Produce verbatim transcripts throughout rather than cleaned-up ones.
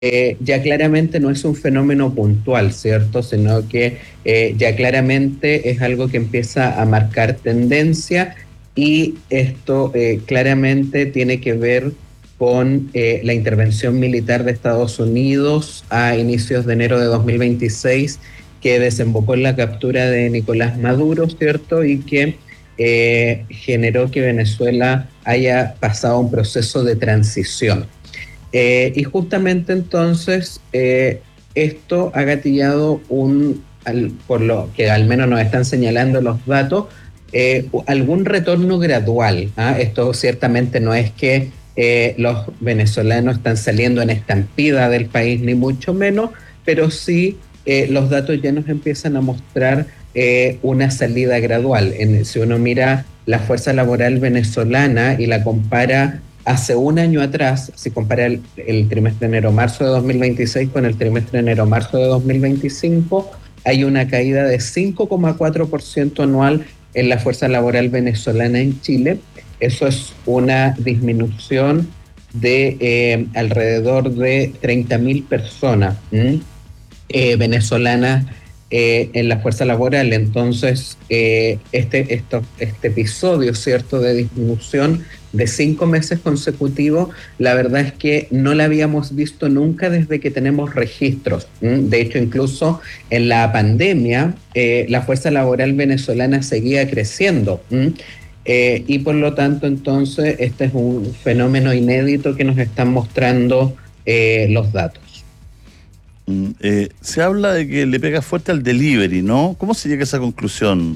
eh, ya claramente no es un fenómeno puntual, ¿cierto? Sino que eh, ya claramente es algo que empieza a marcar tendencia y esto eh, claramente tiene que ver con eh, la intervención militar de Estados Unidos a inicios de enero de dos mil veintiséis, que desembocó en la captura de Nicolás Maduro, ¿cierto? Y que eh, generó que Venezuela haya pasado un proceso de transición. Eh, y justamente entonces eh, esto ha gatillado un, al, por lo que al menos nos están señalando los datos, eh, algún retorno gradual. ¿Ah? Esto ciertamente no es que eh, los venezolanos están saliendo en estampida del país, ni mucho menos, pero sí eh, los datos ya nos empiezan a mostrar eh, una salida gradual. En, si uno mira la fuerza laboral venezolana y la compara hace un año atrás, si compara el, el trimestre enero-marzo de dos mil veintiséis con el trimestre enero-marzo de dos mil veinticinco, hay una caída de cinco coma cuatro por ciento anual en la fuerza laboral venezolana en Chile. Eso es una disminución de eh, alrededor de treinta mil personas eh, venezolanas eh, en la fuerza laboral. Entonces, eh, este, esto, este episodio, ¿cierto?, de disminución de cinco meses consecutivos, la verdad es que no la habíamos visto nunca desde que tenemos registros. ¿Mm? De hecho, incluso en la pandemia, eh, la fuerza laboral venezolana seguía creciendo. ¿Mm? Eh, y por lo tanto, entonces, este es un fenómeno inédito que nos están mostrando eh, los datos. Mm, eh, se habla de que le pega fuerte al delivery, ¿no? ¿Cómo se llega a esa conclusión?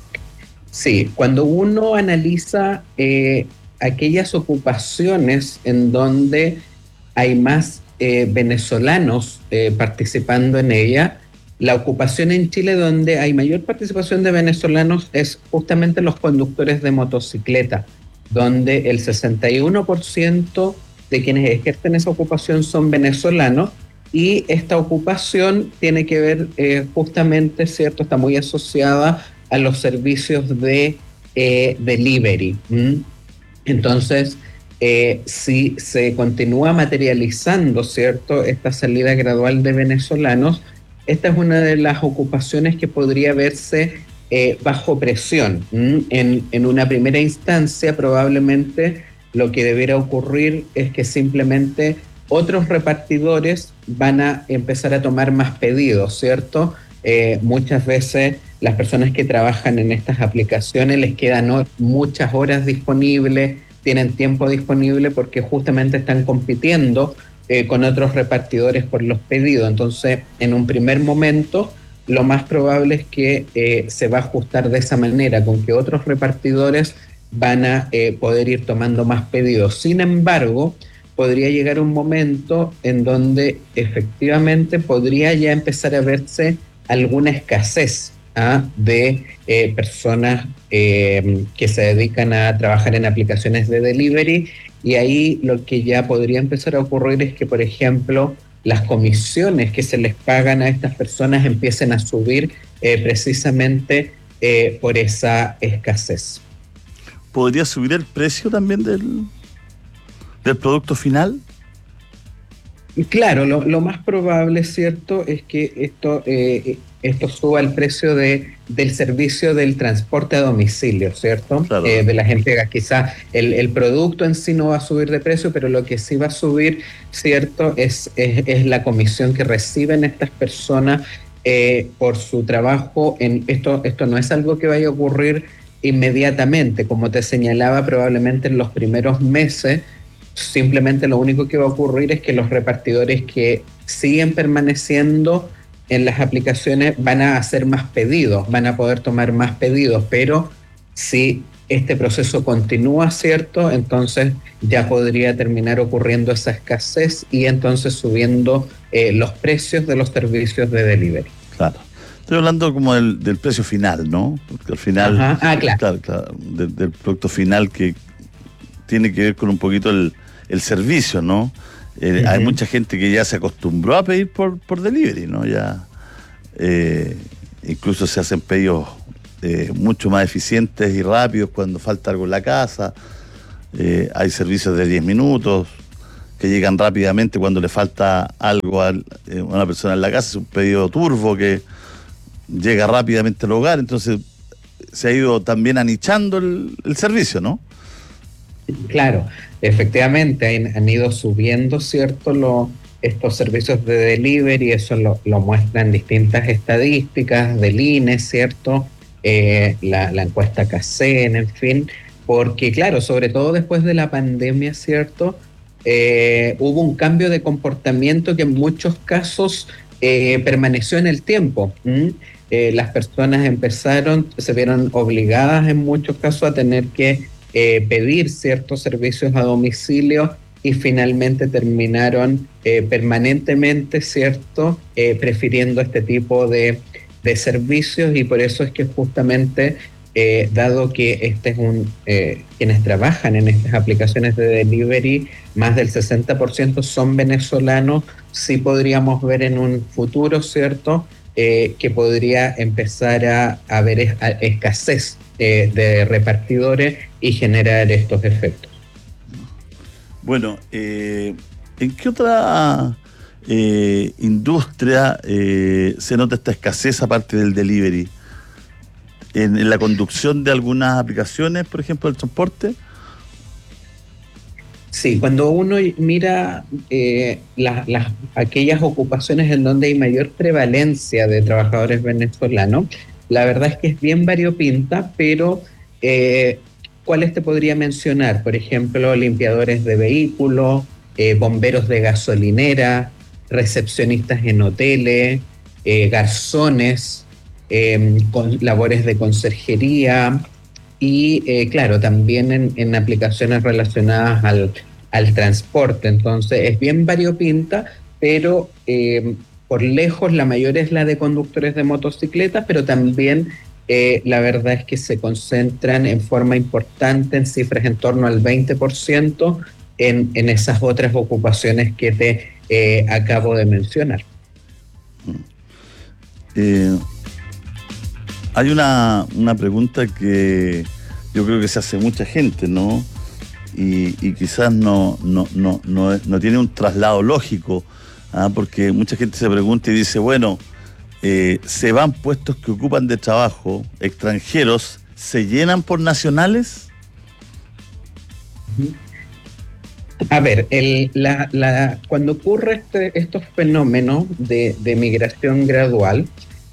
Sí, cuando uno analiza eh, aquellas ocupaciones en donde hay más eh, venezolanos eh, participando en ella, la ocupación en Chile donde hay mayor participación de venezolanos es justamente los conductores de motocicleta, donde el sesenta y uno por ciento de quienes ejercen esa ocupación son venezolanos. Y esta ocupación tiene que ver eh, justamente, ¿cierto? Está muy asociada a los servicios de eh, delivery. ¿Mm? Entonces, eh, si se continúa materializando, ¿cierto?, esta salida gradual de venezolanos, esta es una de las ocupaciones que podría verse eh, bajo presión. ¿Mm? En, en una primera instancia, probablemente lo que debiera ocurrir es que simplemente otros repartidores van a empezar a tomar más pedidos, ¿cierto? Eh, muchas veces las personas que trabajan en estas aplicaciones les quedan no, muchas horas disponibles, tienen tiempo disponible porque justamente están compitiendo eh, con otros repartidores por los pedidos. Entonces, en un primer momento, lo más probable es que eh, se va a ajustar de esa manera, con que otros repartidores van a eh, poder ir tomando más pedidos. Sin embargo, podría llegar un momento en donde efectivamente podría ya empezar a verse alguna escasez ¿ah? de eh, personas eh, que se dedican a trabajar en aplicaciones de delivery, y ahí lo que ya podría empezar a ocurrir es que, por ejemplo, las comisiones que se les pagan a estas personas empiecen a subir eh, precisamente eh, por esa escasez. ¿Podría subir el precio también del, del producto final? Claro, lo, lo más probable, ¿cierto?, es que esto, eh, esto suba el precio de, del servicio del transporte a domicilio, ¿cierto? Claro. Eh, de las entregas. Quizá el, el producto en sí no va a subir de precio, pero lo que sí va a subir, ¿cierto?, es, es, es la comisión que reciben estas personas eh, por su trabajo. En esto, esto no es algo que vaya a ocurrir inmediatamente. Como te señalaba, probablemente en los primeros meses, simplemente lo único que va a ocurrir es que los repartidores que siguen permaneciendo en las aplicaciones van a hacer más pedidos, van a poder tomar más pedidos, pero si este proceso continúa, ¿cierto?, entonces ya podría terminar ocurriendo esa escasez y entonces subiendo eh, los precios de los servicios de delivery. Claro. Estoy hablando como del, del precio final, ¿no? Porque al final, Ajá. Ah, claro. claro, claro del, del producto final que tiene que ver con un poquito el, el servicio, ¿no? Eh, uh-huh. Hay mucha gente que ya se acostumbró a pedir por, por delivery, ¿no? Ya eh, incluso se hacen pedidos eh, mucho más eficientes y rápidos cuando falta algo en la casa. Eh, hay servicios de diez minutos, que llegan rápidamente cuando le falta algo a una persona en la casa, es un pedido turbo que llega rápidamente al hogar, entonces se ha ido también anichando el, el servicio, ¿no? Claro, efectivamente han, han ido subiendo, ¿cierto?, lo, estos servicios de delivery, eso lo, lo muestran distintas estadísticas del I N E, ¿cierto?, eh, la, la encuesta Cacen, en fin, porque claro, sobre todo después de la pandemia, ¿cierto?, eh, hubo un cambio de comportamiento que en muchos casos eh, permaneció en el tiempo. ¿Mm? Eh, las personas empezaron, se vieron obligadas en muchos casos a tener que eh, pedir ciertos servicios a domicilio y finalmente terminaron eh, permanentemente, ¿cierto?, eh, prefiriendo este tipo de, de servicios, y por eso es que justamente, eh, dado que este es un eh, quienes trabajan en estas aplicaciones de delivery, más del sesenta por ciento son venezolanos, sí podríamos ver en un futuro, ¿cierto?, Eh, que podría empezar a haber es, a escasez eh, de repartidores y generar estos efectos. Bueno, eh, ¿en qué otra eh, industria eh, se nota esta escasez aparte del delivery? ¿En, en la conducción de algunas aplicaciones, por ejemplo, del transporte? Sí, cuando uno mira eh, las, las, aquellas ocupaciones en donde hay mayor prevalencia de trabajadores venezolanos, la verdad es que es bien variopinta, pero eh, ¿cuáles te podría mencionar? Por ejemplo, limpiadores de vehículos, eh, bomberos de gasolinera, recepcionistas en hoteles, eh, garzones, eh, con labores de conserjería, y eh, claro, también en, en aplicaciones relacionadas al, al transporte. Entonces es bien variopinta, pero eh, por lejos la mayor es la de conductores de motocicletas, pero también eh, la verdad es que se concentran en forma importante, en cifras en torno al veinte por ciento, en, en esas otras ocupaciones que te eh, acabo de mencionar. Eh... Hay una, una pregunta que yo creo que se hace mucha gente, ¿no? Y, y quizás no, no, no, no, no tiene un traslado lógico, ¿ah? Porque mucha gente se pregunta y dice, bueno, eh, se van puestos que ocupan de trabajo extranjeros, ¿se llenan por nacionales? A ver, el, la, la, cuando ocurre este, estos fenómenos de, de migración gradual,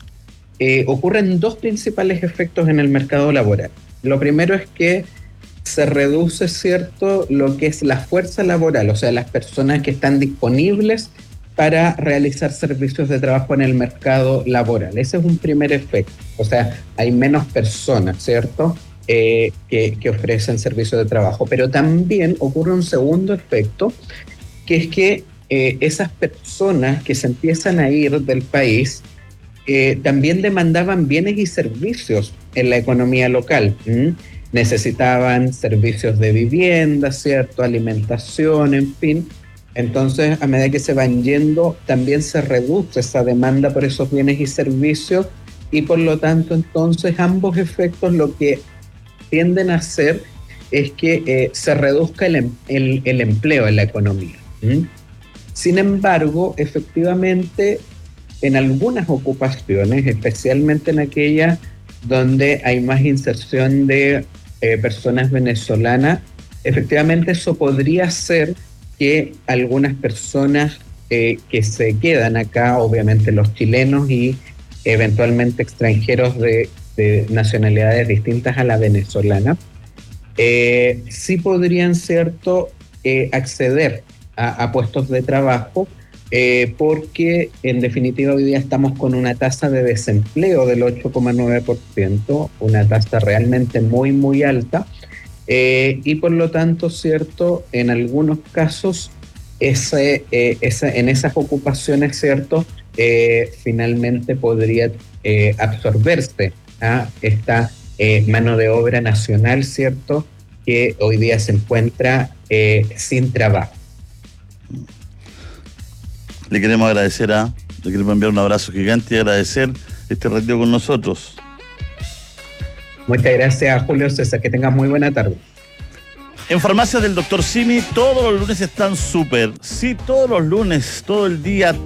Eh, ocurren dos principales efectos en el mercado laboral. Lo primero es que se reduce, ¿cierto?, lo que es la fuerza laboral, o sea, las personas que están disponibles para realizar servicios de trabajo en el mercado laboral. Ese es un primer efecto. O sea, hay menos personas, ¿cierto?, eh, que, que ofrecen servicios de trabajo. Pero también ocurre un segundo efecto, que es que eh, esas personas que se empiezan a ir del país Eh, también demandaban bienes y servicios en la economía local. ¿Mm? Necesitaban servicios de vivienda, ¿cierto?, alimentación, en fin. Entonces, a medida que se van yendo, también se reduce esa demanda por esos bienes y servicios, y por lo tanto, entonces, ambos efectos lo que tienden a hacer es que eh, se reduzca el, el, el empleo en la economía. ¿Mm? Sin embargo, efectivamente, en algunas ocupaciones, especialmente en aquellas donde hay más inserción de eh, personas venezolanas, efectivamente eso podría hacer que algunas personas eh, que se quedan acá, obviamente los chilenos y eventualmente extranjeros de, de nacionalidades distintas a la venezolana, eh, sí podrían, ¿cierto?, eh, acceder a, a puestos de trabajo, Eh, porque en definitiva hoy día estamos con una tasa de desempleo del ocho coma nueve por ciento, una tasa realmente muy muy alta, eh, y por lo tanto, cierto, en algunos casos ese, eh, esa, en esas ocupaciones, cierto, eh, finalmente podría eh, absorberse a esta eh, mano de obra nacional, cierto, que hoy día se encuentra eh, sin trabajo. Le queremos agradecer a, le queremos enviar un abrazo gigante y agradecer este ratito con nosotros. Muchas gracias, Julio César, que tengas muy buena tarde. En Farmacias del doctor Simi, todos los lunes están súper. Sí, todos los lunes, todo el día,